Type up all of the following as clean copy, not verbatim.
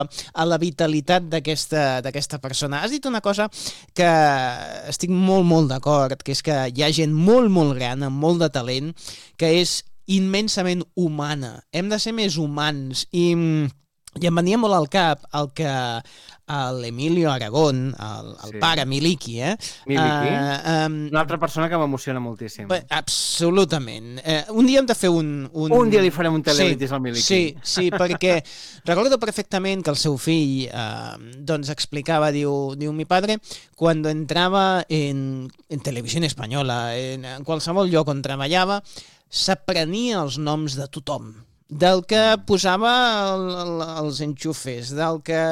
a la vitalitat d'aquesta persona. Has dit una cosa que estic molt, molt d'acord, que és que hi ha gent molt, molt gran, amb molt de talent, que és immensament humana. Hem de ser més humans i em venia molt al cap el que l'Emilio Aragón, el pare Miliki, Miliki? Una altra persona que m'emociona moltíssim. Absolutament. Un dia hem de fer un... Un dia li farem un televitis al Miliki. Sí, perquè recordo perfectament que el seu fill doncs explicava, diu, mi padre, cuando entraba en televisión española, en qualsevol lloc on treballava, s'aprenia els noms de tothom. Del que posava els enxufes, del que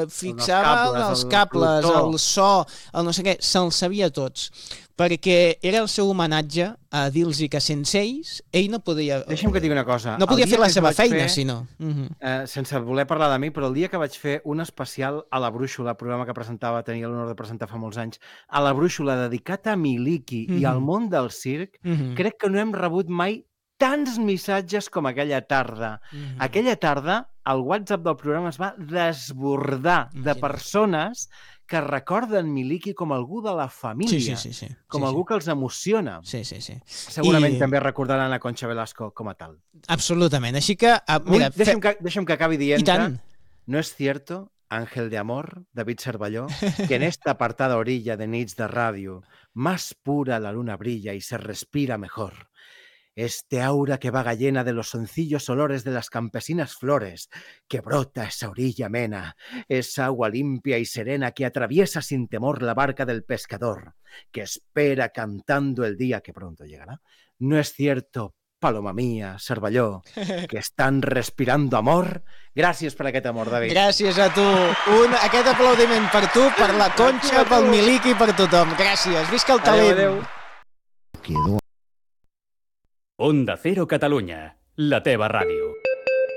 fixava els cables, el so, el no sé què, se'ls sabia tots. Perquè era el seu homenatge a dir-los que sense ells, ell no podia... Deixa'm que et digui una cosa. No podia fer la seva feina, si no. Sense voler parlar de mi, però el dia que vaig fer un especial a La Brúixola, programa que tenia l'honor de presentar fa molts anys, a La Brúixola, dedicat a Miliki i al món del circ, crec que no hem rebut mai tants missatges com aquella tarda. Aquella tarda, el WhatsApp del programa es va desbordar de persones que recorden Miliki com algú de la família, com algú que els emociona. Segurament també recordaran a Concha Velasco com a tal. Absolutament. Així que... Deixa'm que acabi dient-te. No es cierto, Ángel de Amor, David Cervelló, que en esta apartada orilla de nits de radio, más pura la luna brilla y se respira mejor. Este aura que vaga llena de los sencillos olores de las campesinas flores, que brota esa orilla amena, esa agua limpia y serena que atraviesa sin temor la barca del pescador, que espera cantando el día que pronto llegará. No es cierto, Paloma mía, Cervelló, que estan respirando amor. Gràcies per aquest amor, David. Gràcies a tu. Aquest aplaudiment per tu, per la Conxa, pel Miliki, per tothom. Gràcies. Visca el talent. Adéu. Onda Cero Catalunya, la teva ràdio.